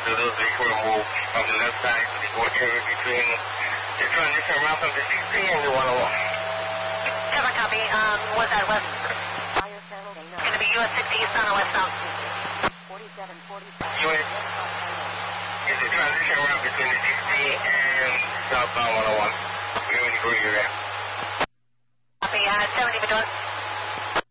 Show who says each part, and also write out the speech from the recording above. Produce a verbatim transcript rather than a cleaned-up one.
Speaker 1: so those vehicles were moved from the left side to the whole area between the transition ramp of the sixty and the one oh one.
Speaker 2: Seven copy. Um, was that west? It's going to be U S sixty east on the west south.
Speaker 1: U S is the transition ramp between the sixty and southbound one oh one. We're in the green area.
Speaker 2: Copy. Uh, seventy, Madonna.